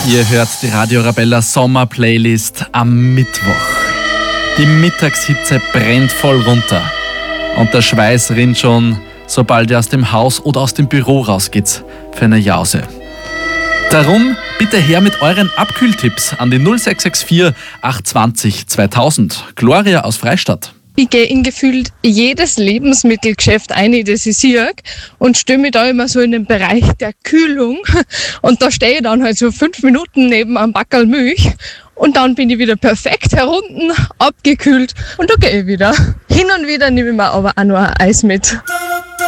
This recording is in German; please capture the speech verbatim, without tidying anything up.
Ihr hört die Radio Arabella Sommer-Playlist am Mittwoch. Die Mittagshitze brennt voll runter und der Schweiß rinnt schon, sobald ihr aus dem Haus oder aus dem Büro rausgeht für eine Jause. Darum bitte her mit euren Abkühltipps an die null sechs sechs vier acht zwei null zweitausend. Gloria aus Freistadt. Ich gehe in gefühlt jedes Lebensmittelgeschäft ein, das ich sehe, und stelle mich da immer so in den Bereich der Kühlung. Und da stehe ich dann halt so fünf Minuten neben einem Backerl Milch und dann bin ich wieder perfekt herunten, abgekühlt und da gehe ich wieder. Hin und wieder nehme ich mir aber auch noch ein Eis mit.